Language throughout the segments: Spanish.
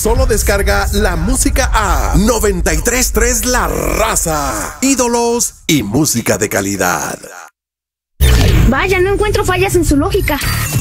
Solo descarga la música a 93.3 La Raza. Ídolos y música de calidad. Vaya, no encuentro fallas en su lógica.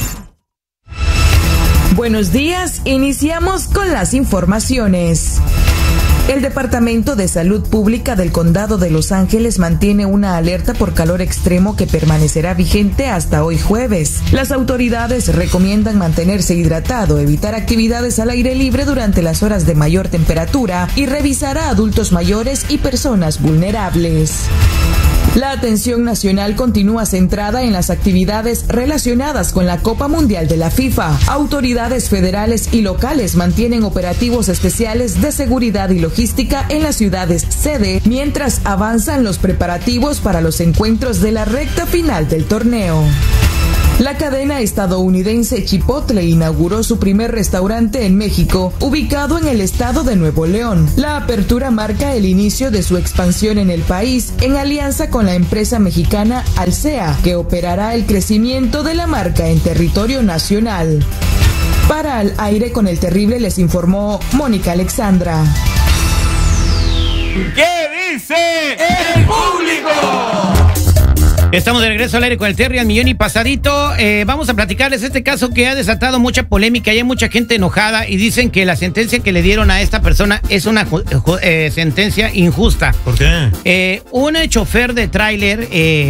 Buenos días, iniciamos con las informaciones. El Departamento de Salud Pública del Condado de Los Ángeles mantiene una alerta por calor extremo que permanecerá vigente hasta hoy jueves. Las autoridades recomiendan mantenerse hidratado, evitar actividades al aire libre durante las horas de mayor temperatura y revisar a adultos mayores y personas vulnerables. La atención nacional continúa centrada en las actividades relacionadas con la Copa Mundial de la FIFA. Autoridades federales y locales mantienen operativos especiales de seguridad y logística en las ciudades sede, mientras avanzan los preparativos para los encuentros de la recta final del torneo. La cadena estadounidense Chipotle inauguró su primer restaurante en México, ubicado en el estado de Nuevo León. La apertura marca el inicio de su expansión en el país, en alianza con la empresa mexicana Alsea, que operará el crecimiento de la marca en territorio nacional. Para Al Aire con el Terrible les informó Mónica Alexandra. ¿Qué dice el público? Estamos de regreso al aire con el Terry al millón y pasadito. Vamos a platicarles este caso que ha desatado mucha polémica y hay mucha gente enojada y dicen que la sentencia que le dieron a esta persona es una sentencia injusta. ¿Por qué? Un chofer de tráiler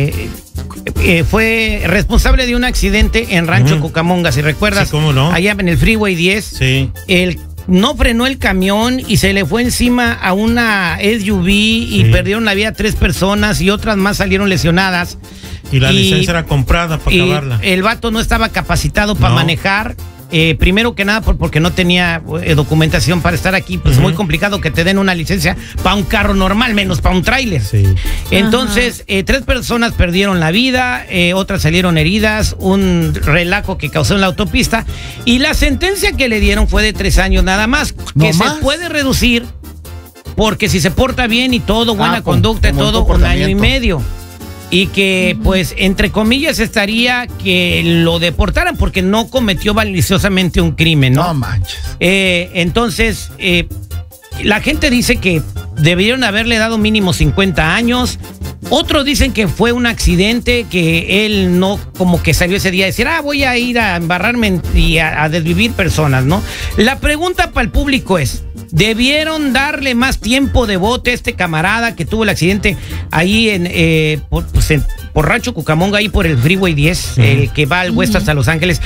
fue responsable de un accidente en Rancho Cucamonga, si recuerdas. Sí, ¿cómo no? Allá en el Freeway 10. Sí. No frenó el camión y se le fue encima a una SUV y perdieron la vida 3 personas y otras más salieron lesionadas. Y la licencia era comprada para acabarla. El vato no estaba capacitado para manejar. Primero que nada porque no tenía documentación para estar aquí, pues es muy complicado que te den una licencia para un carro normal, menos para un tráiler. Sí. Entonces, 3 personas perdieron la vida, otras salieron heridas, un relajo que causó en la autopista, y la sentencia que le dieron fue de 3 años nada más, que se puede reducir, porque si se porta bien y todo, buena conducta y todo, 1 año y medio. Y que, pues, entre comillas, estaría que lo deportaran porque no cometió maliciosamente un crimen, ¿no? No manches. Entonces, la gente dice que debieron haberle dado mínimo 50 años. Otros dicen que fue un accidente, que él no como que salió ese día a decir, voy a ir a embarrarme y a desvivir personas, ¿no? La pregunta para el público es, ¿debieron darle más tiempo de bote a este camarada que tuvo el accidente ahí por Rancho Cucamonga, ahí por el Freeway 10, el que va al oeste hasta Los Ángeles?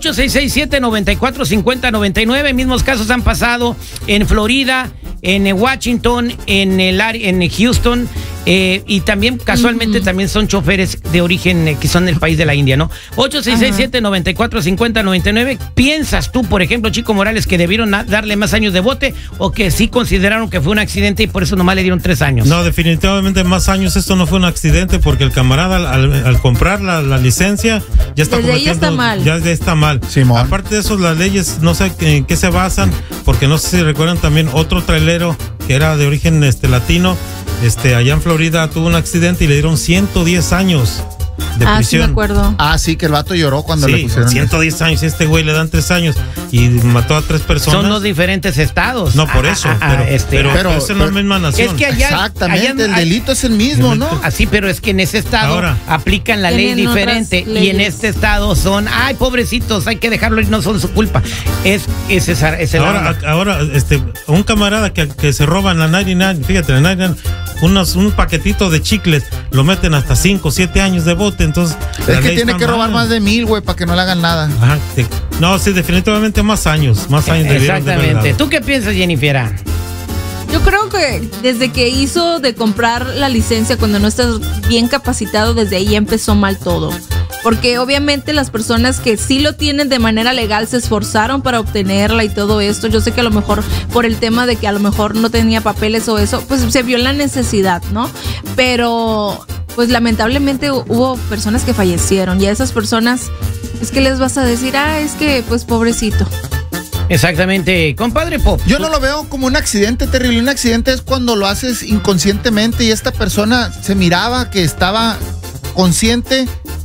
8667-945099. Mismos casos han pasado en Florida, en Washington, en Houston, y también casualmente también son choferes de origen que son del país de la India, ¿no? 8667-945099. ¿Piensas tú, por ejemplo, Chico Morales, que debieron darle más años de bote o que sí consideraron que fue un accidente y por eso nomás le dieron 3 años? No, definitivamente más años. Esto no fue un accidente porque el camarada al comprar la licencia ya está desde ahí está mal. Ya está mal. Simón. Aparte de eso, las leyes no sé en qué se basan, porque no sé si recuerdan también otro trailero que era de origen latino, allá en Florida tuvo un accidente y le dieron 110 años de prisión. Sí me acuerdo. Sí, que el vato lloró cuando le pusieron 110 años. Este güey le dan 3 años y mató a 3 personas. Son 2 diferentes estados. No, por eso. Pero es en la misma nación. Es que allá, exactamente, el delito es el mismo, ¿no? Así, pero es que en ese estado aplican la ley diferente y en este estado son, pobrecitos, hay que dejarlo y no son su culpa. Es ahora, un camarada que se roba en la 99, fíjate, en la 99, un paquetito de chicles, lo meten hasta 5 o 7 años de bote. Entonces es que tiene que robar más de 1000, güey, para que no le hagan nada. No, sí, definitivamente más años exactamente. ¿Tú qué piensas, Jennifer? Yo creo que desde que hizo de comprar la licencia cuando no estás bien capacitado, desde ahí empezó mal todo. Porque obviamente las personas que sí lo tienen de manera legal se esforzaron para obtenerla y todo esto. Yo sé que a lo mejor por el tema de que a lo mejor no tenía papeles o eso, pues se vio la necesidad, ¿no? Pero pues lamentablemente hubo personas que fallecieron y a esas personas es que les vas a decir, es que pues pobrecito. Exactamente, compadre Pop. Yo no lo veo como un accidente terrible. Un accidente es cuando lo haces inconscientemente y esta persona se miraba que estaba consciente,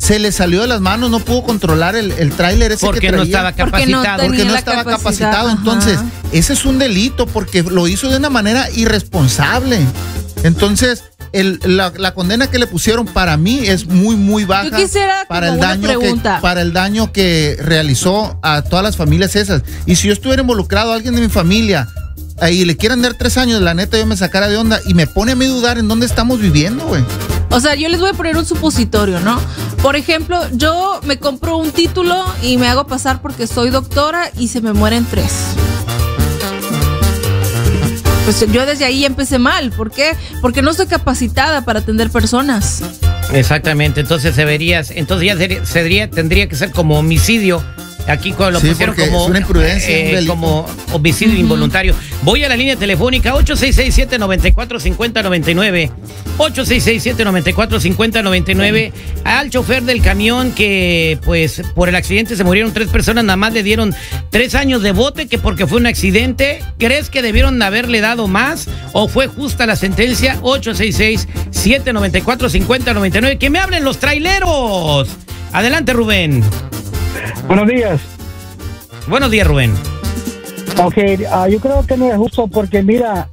se le salió de las manos, no pudo controlar el tráiler ese porque que traía. No estaba capacitado. Porque no estaba capacitado. Entonces, ese es un delito porque lo hizo de una manera irresponsable. Entonces, la condena que le pusieron para mí es muy, muy baja. Yo quisiera para el daño que realizó a todas las familias esas. Y si yo estuviera involucrado a alguien de mi familia y le quieran dar 3 años, la neta yo me sacara de onda y me pone a mí dudar en dónde estamos viviendo, güey. O sea, yo les voy a poner un supositorio, ¿no? Por ejemplo, yo me compro un título y me hago pasar porque soy doctora y se me mueren 3. Pues yo desde ahí empecé mal. ¿Por qué? Porque no estoy capacitada para atender personas. Exactamente, entonces tendría que ser como homicidio. Aquí lo pusieron como es una imprudencia, como homicidio involuntario. Voy a la línea telefónica 8667-945099. 8667-945099. Al chofer del camión que, pues, por el accidente se murieron 3 personas, nada más le dieron 3 años de bote, que porque fue un accidente. ¿Crees que debieron haberle dado más o fue justa la sentencia? 8667-945099. ¡Que me hablen los traileros! Adelante, Rubén. Buenos días. Buenos días, Rubén. Ok, yo creo que no es justo porque mira,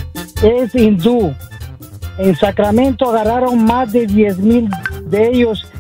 es hindú. En Sacramento agarraron más de 10,000 de ellos